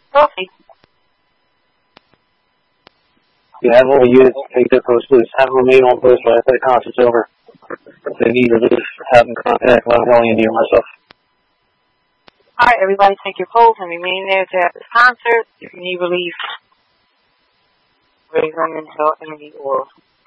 Coffee. You have all the units take their post, please. Have them remain on post right after the concert's over. If they need to leave, have them contact Andy or myself. Alright, everybody take your post and remain there to have this concert. If you need relief, raise them until enemy or